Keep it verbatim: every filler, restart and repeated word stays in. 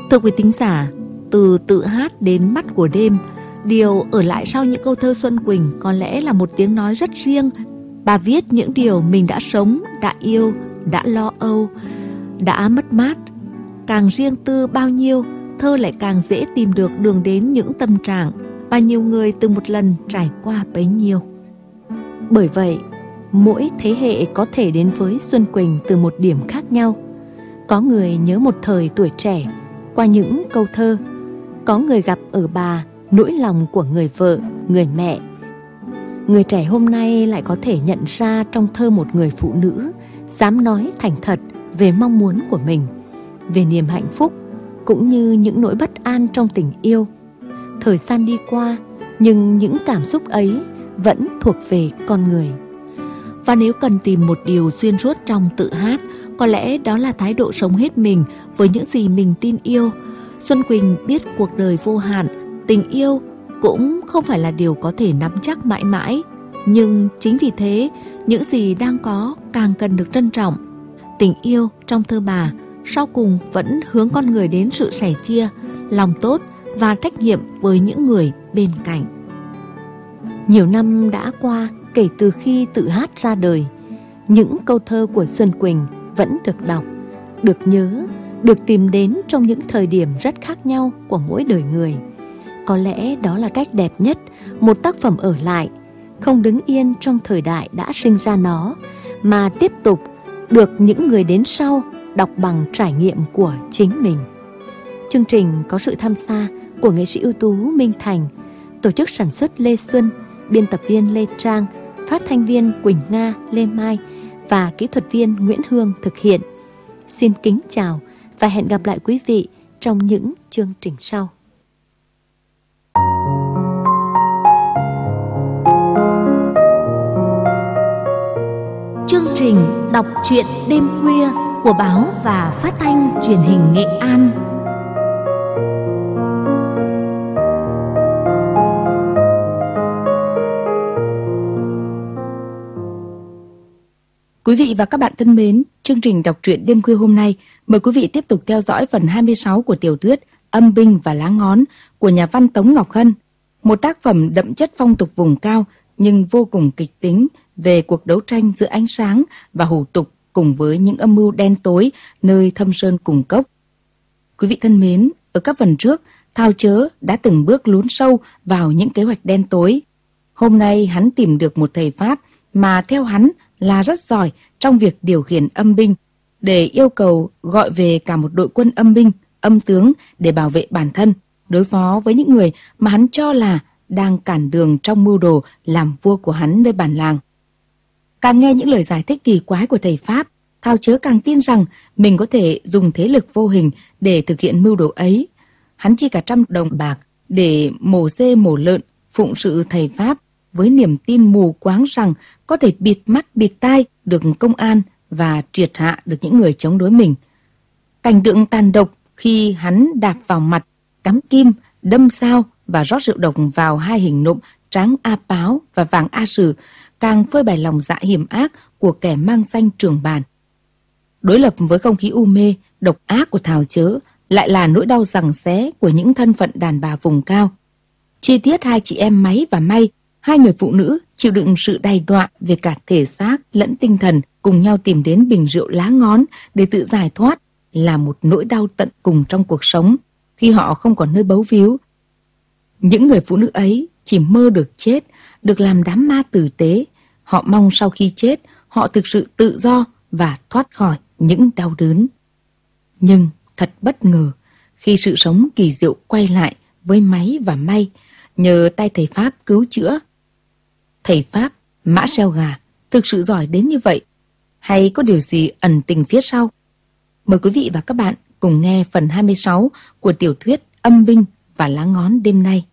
Thưa quý thính giả, từ tự hát đến mắt của đêm, điều ở lại sau những câu thơ Xuân Quỳnh có lẽ là một tiếng nói rất riêng. Bà viết những điều mình đã sống, đã yêu, đã lo âu, đã mất mát. Càng riêng tư bao nhiêu, thơ lại càng dễ tìm được đường đến những tâm trạng mà nhiều người từng một lần trải qua bấy nhiêu. Bởi vậy, mỗi thế hệ có thể đến với Xuân Quỳnh từ một điểm khác nhau. Có người nhớ một thời tuổi trẻ qua những câu thơ, có người gặp ở bà nỗi lòng của người vợ, người mẹ. Người trẻ hôm nay lại có thể nhận ra trong thơ một người phụ nữ dám nói thành thật về mong muốn của mình, về niềm hạnh phúc cũng như những nỗi bất an trong tình yêu. Thời gian đi qua, nhưng những cảm xúc ấy vẫn thuộc về con người. Và nếu cần tìm một điều xuyên suốt trong tự hát, có lẽ đó là thái độ sống hết mình với những gì mình tin yêu. Xuân Quỳnh biết cuộc đời vô hạn, tình yêu cũng không phải là điều có thể nắm chắc mãi mãi. Nhưng chính vì thế, những gì đang có càng cần được trân trọng. Tình yêu trong thơ bà sau cùng vẫn hướng con người đến sự sẻ chia, lòng tốt và trách nhiệm với những người bên cạnh. Nhiều năm đã qua kể từ khi tự hát ra đời, những câu thơ của Xuân Quỳnh vẫn được đọc, được nhớ, được tìm đến trong những thời điểm rất khác nhau của mỗi đời người. Có lẽ đó là cách đẹp nhất một tác phẩm ở lại, không đứng yên trong thời đại đã sinh ra nó, mà tiếp tục được những người đến sau đọc bằng trải nghiệm của chính mình. Chương trình có sự tham gia của nghệ sĩ ưu tú Minh Thành, tổ chức sản xuất Lê Xuân, biên tập viên Lê Trang, phát thanh viên Quỳnh Nga, Lê Mai và kỹ thuật viên Nguyễn Hương thực hiện. Xin kính chào và hẹn gặp lại quý vị trong những chương trình sau. Chương trình đọc truyện đêm khuya của báo và phát thanh truyền hình Nghệ An. Quý vị và các bạn thân mến, chương trình đọc truyện đêm khuya hôm nay mời quý vị tiếp tục theo dõi phần hai mươi sáu của tiểu thuyết Âm binh và lá ngón của nhà văn Tống Ngọc Hân, một tác phẩm đậm chất phong tục vùng cao nhưng vô cùng kịch tính về cuộc đấu tranh giữa ánh sáng và hủ tục cùng với những âm mưu đen tối nơi thâm sơn cùng cốc. Quý vị thân mến, ở các phần trước, Thao Chớ đã từng bước lún sâu vào những kế hoạch đen tối. Hôm nay hắn tìm được một thầy Pháp mà theo hắn là rất giỏi trong việc điều khiển âm binh, để yêu cầu gọi về cả một đội quân âm binh, âm tướng để bảo vệ bản thân, đối phó với những người mà hắn cho là đang cản đường trong mưu đồ làm vua của hắn nơi bản làng. Càng nghe những lời giải thích kỳ quái của thầy Pháp, Thao Chớ càng tin rằng mình có thể dùng thế lực vô hình để thực hiện mưu đồ ấy. Hắn chi cả trăm đồng bạc để mổ dê mổ lợn, phụng sự thầy Pháp, với niềm tin mù quáng rằng có thể bịt mắt bịt tai được công an và triệt hạ được những người chống đối mình. Cảnh tượng tàn độc khi hắn đạp vào mặt, cắm kim, đâm sao và rót rượu độc vào hai hình nộm Tráng A Páo và Vàng A Sử càng phơi bày lòng dạ hiểm ác của kẻ mang danh trưởng bản. Đối lập với không khí u mê, độc ác của Thao Chớ lại là nỗi đau giằng xé của những thân phận đàn bà vùng cao. Chi tiết hai chị em Máy và May, hai người phụ nữ chịu đựng sự đày đọa về cả thể xác lẫn tinh thần, cùng nhau tìm đến bình rượu lá ngón để tự giải thoát, là một nỗi đau tận cùng trong cuộc sống khi họ không còn nơi bấu víu. Những người phụ nữ ấy chỉ mơ được chết, được làm đám ma tử tế. Họ mong sau khi chết, họ thực sự tự do và thoát khỏi những đau đớn. Nhưng thật bất ngờ, khi sự sống kỳ diệu quay lại với Máy và May, nhờ tay thầy Pháp cứu chữa. Thầy Pháp, mã xeo gà, thực sự giỏi đến như vậy? Hay có điều gì ẩn tình phía sau? Mời quý vị và các bạn cùng nghe phần hai mươi sáu của tiểu thuyết Âm binh và lá ngón đêm nay.